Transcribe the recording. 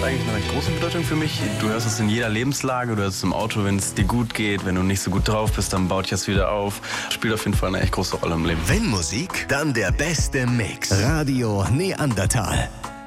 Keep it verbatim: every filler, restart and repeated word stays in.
eigentlich eine recht große Bedeutung für mich. Du hörst es in jeder Lebenslage, du hörst es im Auto, wenn es dir gut geht, wenn du nicht so gut drauf bist, dann baut dich das wieder auf. Spielt auf jeden Fall eine echt große Rolle im Leben. Wenn Musik, dann der beste Mix. Radio Neandertal.